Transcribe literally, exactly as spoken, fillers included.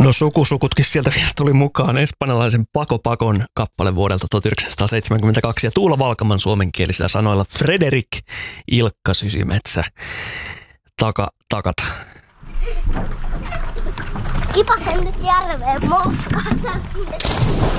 No sukusukutkin sieltä vielä tuli mukaan. Espanjalaisen Paco Pacon kappale vuodelta tuhatyhdeksänsataaseitsemänkymmentäkaksi ja Tuula Valkaman suomenkielisillä sanoilla Frederik Ilkka Sysimetsä taka, takata. Kipasen nyt järveen motkata.